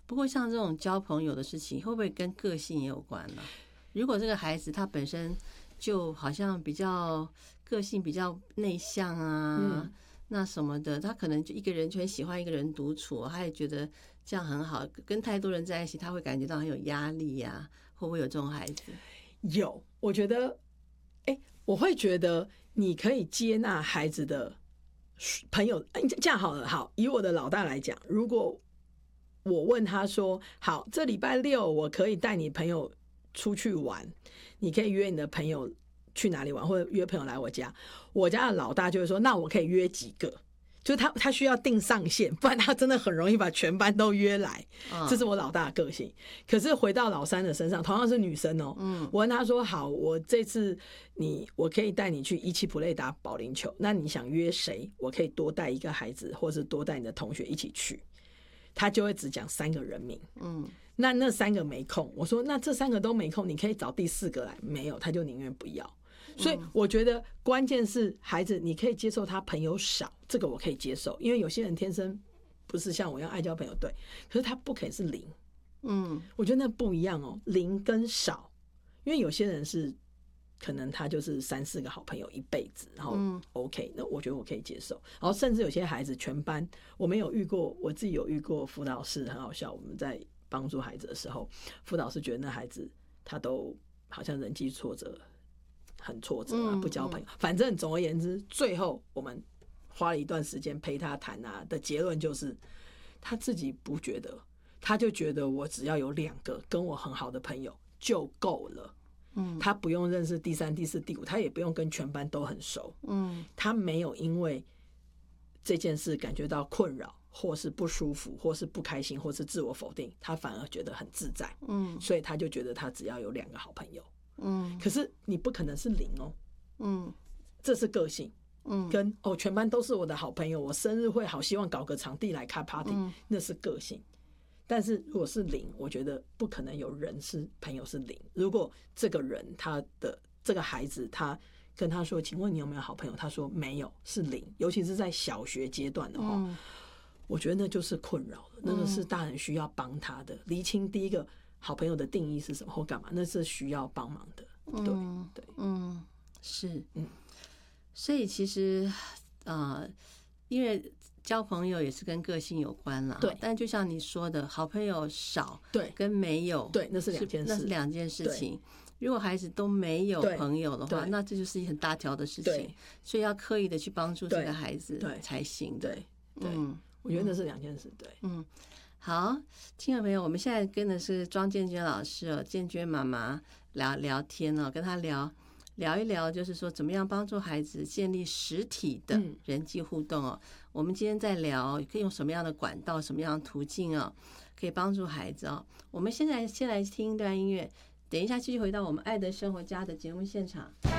不过像这种交朋友的事情，会不会跟个性也有关呢？如果这个孩子他本身就好像比较个性比较内向啊，那什么的，他可能就一个人就很喜欢一个人独处，他也觉得这样很好，跟太多人在一起他会感觉到很有压力呀，会不会有这种孩子？ 有，我觉得我会觉得你可以接纳孩子的朋友。这样好了，好，以我的老大来讲，如果我问他说好，这礼拜六我可以带你朋友出去玩，你可以约你的朋友去哪里玩，或者约朋友来我家，我家的老大就会说那我可以约几个，就是他需要定上限，不然他真的很容易把全班都约来，这是我老大的个性。可是回到老三的身上，同样是女生哦，我问他说好，我这次我可以带你去1-7 play 打保龄球，那你想约谁？我可以多带一个孩子，或是多带你的同学一起去，他就会只讲3个人名。那3个没空，我说那这3个都没空，你可以找第4个来，没有，他就宁愿不要。所以我觉得关键是孩子，你可以接受他朋友少，这个我可以接受，因为有些人天生不是像我一样爱交朋友，对，可是他不可以是0。我觉得那不一样哦，0跟少，因为有些人是可能他就是3-4个好朋友一辈子，然后 OK，那我觉得我可以接受。然后甚至有些孩子全班，我们有遇过，我自己有遇过辅导室很好笑，我们在帮助孩子的时候，辅导室觉得那孩子他都好像人际挫折很挫折啊，不交朋友。反正总而言之，最后我们花了一段时间陪他谈啊的结论就是，他自己不觉得，他就觉得我只要有2个跟我很好的朋友就够了。他不用认识第3、第4、第5，他也不用跟全班都很熟。他没有因为这件事感觉到困扰，或是不舒服，或是不开心，或是自我否定，他反而觉得很自在。所以他就觉得他只要有2个好朋友。可是你不可能是0哦。这是个性。跟全班都是我的好朋友，我生日会好希望搞个场地来开 party，那是个性。但是如果是0，我觉得不可能有人是朋友是0。如果这个人他的这个孩子他跟他说请问你有没有好朋友，他说没有，是0，尤其是在小学阶段的话，我觉得那就是困扰了，那个是大人需要帮他的厘清第一个好朋友的定义是什么或干嘛，那是需要帮忙的。对， 是，所以其实因为交朋友也是跟个性有关啦， 对。 但就像你说的，好朋友少， 对， 跟没有， 对，那是2件事情。如果孩子都没有朋友的话，那这就是一很大条的事情，所以要刻意的去帮助这个孩子才行的。 对，我觉得那是2件事。对， 好，亲爱朋友，我们现在跟的是庄建娟老师哦，建娟妈妈聊天哦，跟她聊一聊，就是说怎么样帮助孩子建立实体的人际互动哦。我们今天在聊可以用什么样的管道、什么样的途径哦，可以帮助孩子哦。我们现在先来听一段音乐，等一下继续回到我们爱的生活家的节目现场。